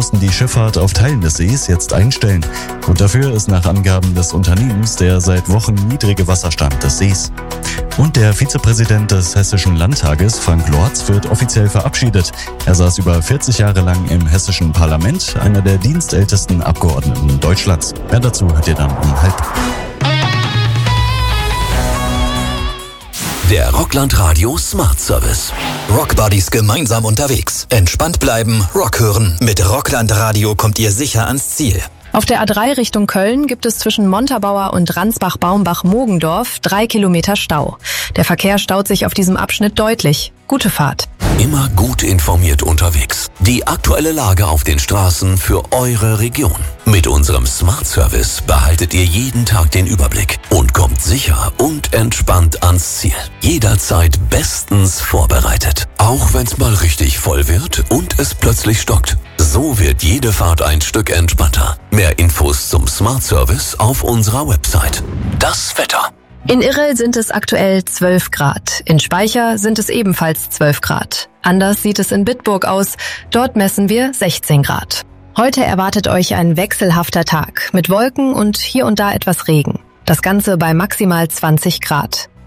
mussten die Schifffahrt auf Teilen des Sees jetzt einstellen. Grund dafür ist nach Angaben des Unternehmens der seit Wochen niedrige Wasserstand des Sees. Und der Vizepräsident des Hessischen Landtages, Frank Lorz, wird offiziell verabschiedet. Er saß über 40 Jahre lang im Hessischen Parlament, einer der dienstältesten Abgeordneten Deutschlands. Mehr dazu hört ihr dann um 12:30. Der Rockland Radio Smart Service. Rockbuddies gemeinsam unterwegs. Entspannt bleiben, Rock hören. Mit Rockland Radio kommt ihr sicher ans Ziel. Auf der A3 Richtung Köln gibt es zwischen Montabaur und Ransbach-Baumbach-Mogendorf 3 Kilometer Stau. Der Verkehr staut sich auf diesem Abschnitt deutlich. Gute Fahrt. Immer gut informiert unterwegs. Die aktuelle Lage auf den Straßen für eure Region. Mit unserem Smart Service behaltet ihr jeden Tag den Überblick und kommt sicher und entspannt ans Ziel. Jederzeit bestens vorbereitet. Auch wenn's mal richtig voll wird und es plötzlich stockt. So wird jede Fahrt ein Stück entspannter. Mehr Infos zum Smart Service auf unserer Website. Das Wetter. In Irrel sind es aktuell 12 Grad. In Speicher sind es ebenfalls 12 Grad. Anders sieht es in Bitburg aus. Dort messen wir 16 Grad. Heute erwartet euch ein wechselhafter Tag mit Wolken und hier und da etwas Regen. Das Ganze bei maximal 20 Grad.